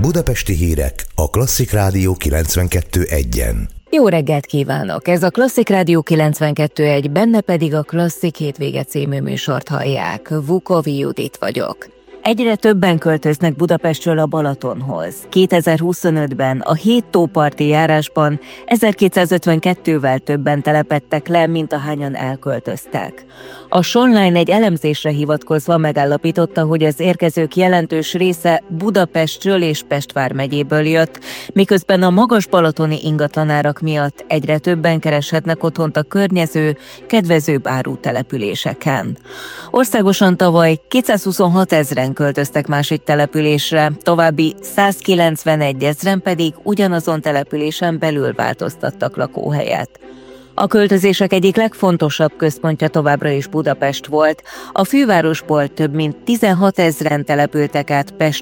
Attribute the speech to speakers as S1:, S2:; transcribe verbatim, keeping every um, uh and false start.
S1: Budapesti hírek a Klasszik Rádió kilencvenkettő egyen.
S2: Jó reggelt kívánok! Ez a Klasszik Rádió kilencvenkettő egy, benne pedig a Klasszik hétvége című műsort hallják. Vukovi Judit vagyok. Egyre többen költöznek Budapestről a Balatonhoz. kétezer-huszonötben a hét tóparti járásban ezerkétszázötvenkettővel többen telepedtek le, mint ahányan elköltöztek. A Sonline egy elemzésre hivatkozva megállapította, hogy az érkezők jelentős része Budapestről és Pest vármegyéből jött, miközben a magas balatoni ingatlanárak miatt egyre többen kereshetnek otthont a környező, kedvezőbb áru településeken. Országosan tavaly kétszázhuszonhat ezren költöztek másik településre, további százkilencvenegy ezren pedig ugyanazon településen belül változtattak lakóhelyet. A költözések egyik legfontosabb központja továbbra is Budapest volt. A fővárosból több mint tizenhat ezren települtek át Pest